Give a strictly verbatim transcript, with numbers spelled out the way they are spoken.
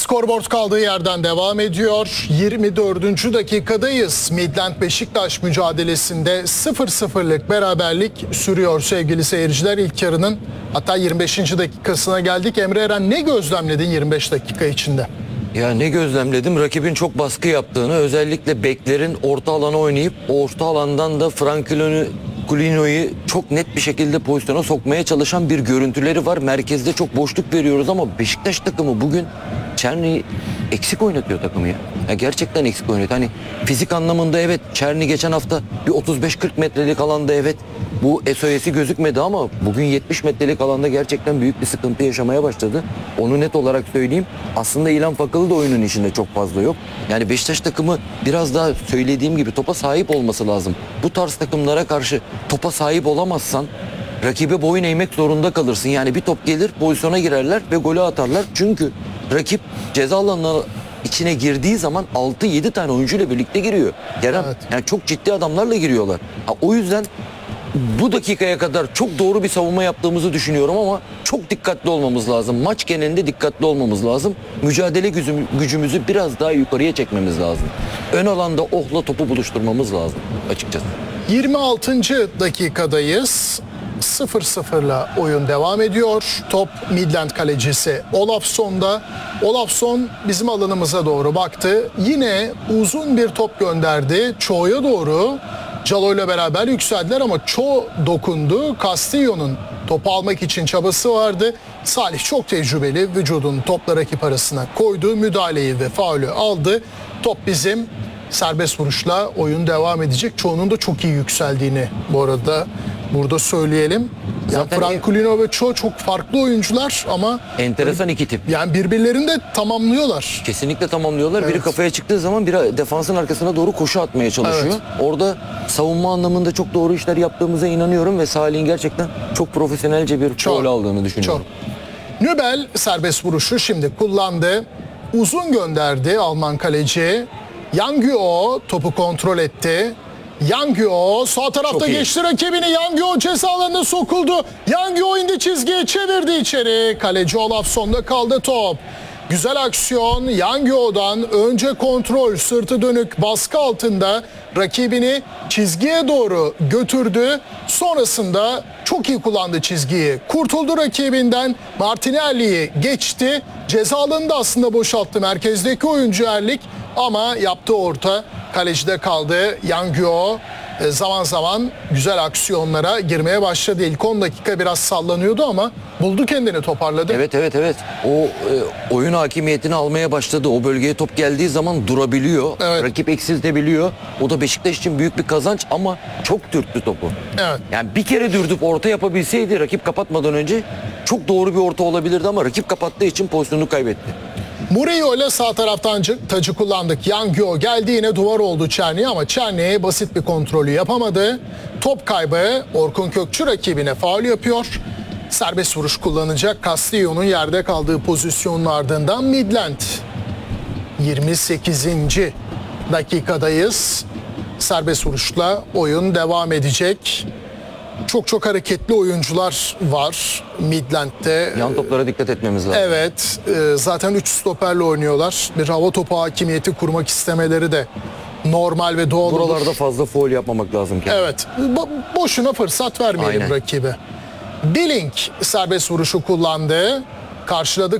Skorboard kaldığı yerden devam ediyor. yirmi dördüncü dakikadayız. Midland Beşiktaş mücadelesinde sıfır sıfırlık beraberlik sürüyor sevgili seyirciler. İlk yarının hatta yirmi beşinci dakikasına geldik. Emre Eren, ne gözlemledin yirmi beş dakika içinde? Ya ne gözlemledim? Rakibin çok baskı yaptığını, özellikle beklerin orta alana oynayıp orta alandan da Francolino'yu çok net bir şekilde pozisyona sokmaya çalışan bir görüntüleri var. Merkezde çok boşluk veriyoruz ama Beşiktaş takımı bugün Çerni'yi eksik oynatıyor takımı ya. Ya gerçekten eksik oynatıyor. Hani fizik anlamında evet, Çerni geçen hafta bir otuz beş kırk metrelik alanda evet bu S O S'i gözükmedi ama bugün yetmiş metrelik alanda gerçekten büyük bir sıkıntı yaşamaya başladı. Onu net olarak söyleyeyim. Aslında İlhan Fakalı da oyunun içinde çok fazla yok. Yani Beşiktaş takımı biraz daha söylediğim gibi topa sahip olması lazım. Bu tarz takımlara karşı topa sahip olamazsan rakibe boyun eğmek zorunda kalırsın. Yani bir top gelir, pozisyona girerler ve golü atarlar. Çünkü rakip ceza alanına içine girdiği zaman altı yedi tane oyuncuyla birlikte giriyor. Kerem, Evet. yani çok ciddi adamlarla giriyorlar. Ha, o yüzden bu dakikaya kadar çok doğru bir savunma yaptığımızı düşünüyorum ama çok dikkatli olmamız lazım. Maç genelinde dikkatli olmamız lazım. Mücadele gücüm- gücümüzü biraz daha yukarıya çekmemiz lazım. Ön alanda Oh'la topu buluşturmamız lazım açıkçası. yirmi altıncı dakikadayız. sıfır sıfırla oyun devam ediyor. Top Midland kalecisi Olafson'da. Olafson bizim alanımıza doğru baktı. Yine uzun bir top gönderdi. Ço'ya doğru. Calo ile beraber yükseldiler ama Ço dokundu. Castillo'nun topu almak için çabası vardı. Salih çok tecrübeli. Vücudun topla rakip arasına koydu. Müdahaleyi ve faulü aldı. Top bizim. Serbest vuruşla oyun devam edecek. Ço'nun da çok iyi yükseldiğini bu arada burada söyleyelim. Yani Zaten Francolino ve Ço çok farklı oyuncular ama Enteresan iki tip. yani birbirlerini de tamamlıyorlar. Kesinlikle tamamlıyorlar. Biri Evet. kafaya çıktığı zaman biri defansın arkasına doğru koşu atmaya çalışıyor. Orada savunma anlamında çok doğru işler yaptığımıza inanıyorum ve Salih'in gerçekten çok profesyonelce bir Çok, foul aldığını düşünüyorum. Çok. Nübel serbest vuruşu şimdi kullandı. Uzun gönderdi Alman kaleci. Yangyo topu kontrol etti. Yangyo sağ tarafta Çok iyi. geçti rakibini. Yangyo ceza alanına sokuldu. Yangyo indi çizgiye, çevirdi içeri. Kaleci Olafson'da kaldı top. Güzel aksiyon Yangyo'dan, önce kontrol, sırtı dönük baskı altında rakibini çizgiye doğru götürdü. Sonrasında çok iyi kullandı çizgiyi. Kurtuldu rakibinden. Martinelli'yi geçti. Ceza alanını da aslında boşalttı merkezdeki oyuncu Erlik ama yaptığı orta kalecide kaldı. Yangyo e, zaman zaman güzel aksiyonlara girmeye başladı. İlk on dakika biraz sallanıyordu ama buldu kendini, toparladı. Evet evet evet. O e, oyun hakimiyetini almaya başladı. O bölgeye top geldiği zaman durabiliyor. Evet. Rakip eksiltebiliyor. O da Beşiktaş için büyük bir kazanç ama çok dürttü topu. Evet. Yani bir kere dürtüp orta yapabilseydi rakip kapatmadan önce çok doğru bir orta olabilirdi ama rakip kapattığı için pozisyonunu kaybetti. Murillo ile sağ taraftan tacı kullandık. Yangyo geldi, yine duvar oldu Çerni ama Çerni basit bir kontrolü yapamadı. Top kaybı, Orkun Kökçü rakibine faul yapıyor. Serbest vuruş kullanacak. Castillo'nun yerde kaldığı pozisyonun ardından Midland. yirmi sekizinci dakikadayız. Serbest vuruşla oyun devam edecek. Çok çok hareketli oyuncular var Midland'de. Yan toplara dikkat etmemiz lazım. Evet, e, zaten üç stoperle oynuyorlar. Bir hava topu hakimiyeti kurmak istemeleri de normal ve doğal olur. Buralarda fazla faul yapmamak lazım kendine. Evet, bo- boşuna fırsat vermeyelim Aynen. rakibe. Billing serbest vuruşu kullandı. Karşıladı